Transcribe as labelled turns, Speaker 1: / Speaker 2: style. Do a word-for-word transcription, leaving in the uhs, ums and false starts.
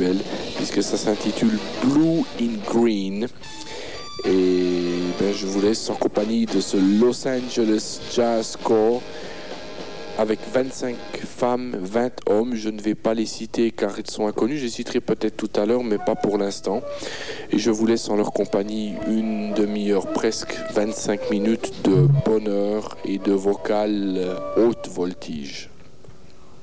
Speaker 1: belle, puisque ça s'intitule Blue in Green. Et ben, je vous laisse en compagnie de ce Los Angeles Jazz Corps avec vingt-cinq femmes, vingt hommes. Je ne vais pas les citer car ils sont inconnus. Je les citerai peut-être tout à l'heure, mais pas pour l'instant. Et je vous laisse en leur compagnie une demi-heure, presque vingt-cinq minutes de bonheur et de vocales haute voltige.